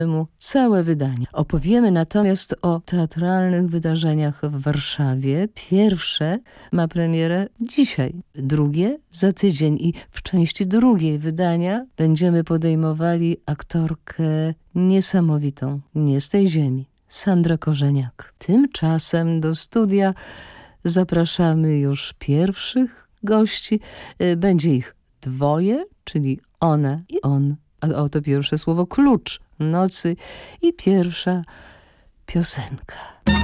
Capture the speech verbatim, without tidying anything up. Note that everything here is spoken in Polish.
mu całe wydanie. Opowiemy natomiast o teatralnych wydarzeniach w Warszawie. Pierwsze ma premierę dzisiaj, drugie za tydzień i w części drugiej wydania będziemy podejmowali aktorkę niesamowitą, nie z tej ziemi, Sandrę Korzeniak. Tymczasem do studia zapraszamy już pierwszych gości. Będzie ich dwoje, czyli ona i on. A oto pierwsze słowo klucz nocy i pierwsza piosenka.